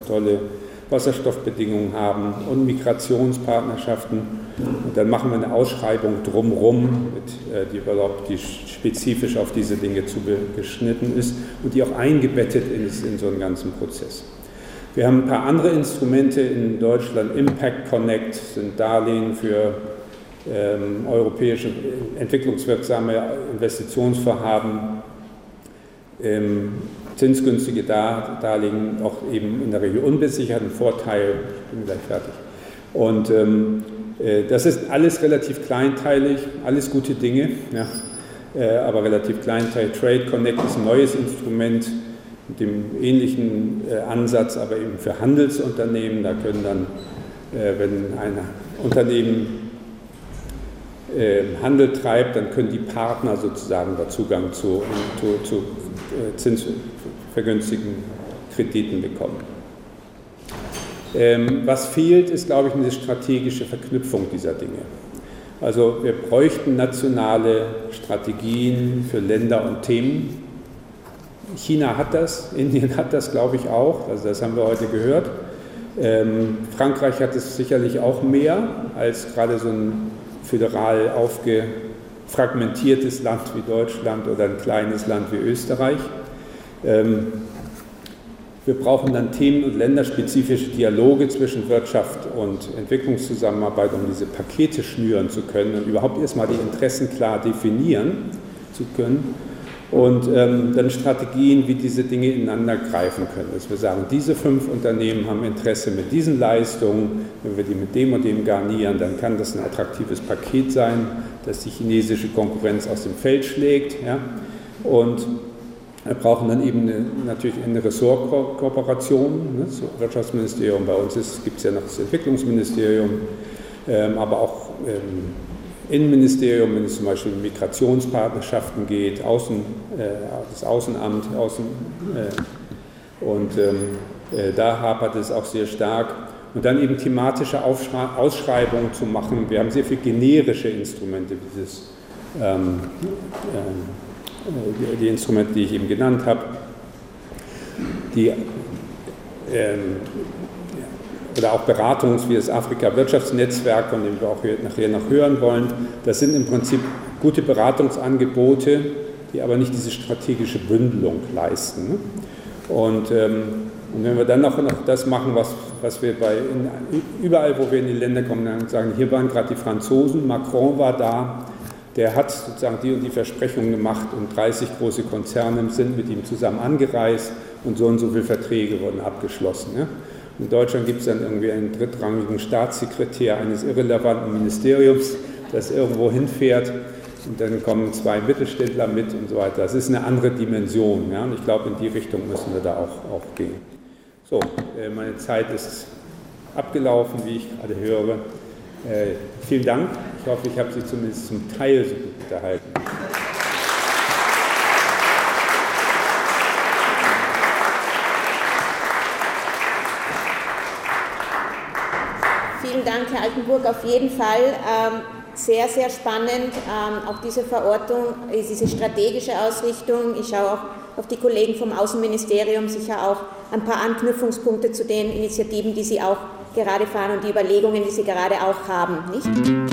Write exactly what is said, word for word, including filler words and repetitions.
tolle Wasserstoffbedingungen haben und Migrationspartnerschaften. Und dann machen wir eine Ausschreibung drumherum, mit, äh, die überhaupt die spezifisch auf diese Dinge zugeschnitten ist und die auch eingebettet ist in so einen ganzen Prozess. Wir haben ein paar andere Instrumente in Deutschland. Impact Connect sind Darlehen für ähm, europäische entwicklungswirksame Investitionsvorhaben, ähm, zinsgünstige Darlehen, auch eben in der Regel unbesicherten Vorteil. Ich bin gleich fertig. Und ähm, äh, das ist alles relativ kleinteilig, alles gute Dinge, ja, äh, aber relativ kleinteilig. Trade Connect ist ein neues Instrument mit dem ähnlichen äh, Ansatz, aber eben für Handelsunternehmen. Da können dann, äh, wenn ein Unternehmen äh, Handel treibt, dann können die Partner sozusagen da Zugang zu, zu, zu äh, zinsvergünstigten Krediten bekommen. Ähm, was fehlt, ist, glaube ich, eine strategische Verknüpfung dieser Dinge. Also wir bräuchten nationale Strategien für Länder und Themen. China hat das, Indien hat das, glaube ich, auch, also das haben wir heute gehört. Ähm, Frankreich hat es sicherlich auch mehr als gerade so ein föderal aufgefragmentiertes Land wie Deutschland oder ein kleines Land wie Österreich. Ähm, wir brauchen dann themen- und länderspezifische Dialoge zwischen Wirtschaft und Entwicklungszusammenarbeit, um diese Pakete schnüren zu können und überhaupt erstmal die Interessen klar definieren zu können. Und ähm, dann Strategien, wie diese Dinge ineinander greifen können. Dass wir sagen, diese fünf Unternehmen haben Interesse mit diesen Leistungen, wenn wir die mit dem und dem garnieren, dann kann das ein attraktives Paket sein, das die chinesische Konkurrenz aus dem Feld schlägt. Ja? Und wir brauchen dann eben eine, natürlich eine Ressortkooperation. Ne? Das Wirtschaftsministerium, bei uns gibt es ja noch das Entwicklungsministerium, ähm, aber auch ähm, Innenministerium, wenn es zum Beispiel um Migrationspartnerschaften geht, Außen, äh, das Außenamt, Außen, äh, und ähm, äh, da hapert es auch sehr stark. Und dann eben thematische Aufschrei- Ausschreibungen zu machen. Wir haben sehr viele generische Instrumente, dieses, ähm, äh, die Instrumente, die ich eben genannt habe, die ähm, oder auch Beratungs- wie das Afrika-Wirtschaftsnetzwerk, von dem wir auch nachher noch hören wollen. Das sind im Prinzip gute Beratungsangebote, die aber nicht diese strategische Bündelung leisten. Und, ähm, und wenn wir dann noch, noch das machen, was, was wir bei in, überall, wo wir in die Länder kommen, dann sagen, hier waren gerade die Franzosen, Macron war da, der hat sozusagen die und die Versprechungen gemacht und dreißig große Konzerne sind mit ihm zusammen angereist und so und so viele Verträge wurden abgeschlossen. Ja? In Deutschland gibt es dann irgendwie einen drittrangigen Staatssekretär eines irrelevanten Ministeriums, das irgendwo hinfährt und dann kommen zwei Mittelständler mit und so weiter. Das ist eine andere Dimension. Ja? Und ich glaube, in die Richtung müssen wir da auch, auch gehen. So, äh, meine Zeit ist abgelaufen, wie ich gerade höre. Äh, vielen Dank. Ich hoffe, ich habe Sie zumindest zum Teil so gut unterhalten. Vielen Dank, Herr Altenburg, auf jeden Fall ähm, sehr, sehr spannend, ähm, auch diese Verortung, diese strategische Ausrichtung. Ich schaue auch auf die Kollegen vom Außenministerium, sicher auch ein paar Anknüpfungspunkte zu den Initiativen, die Sie auch gerade fahren und die Überlegungen, die Sie gerade auch haben, nicht?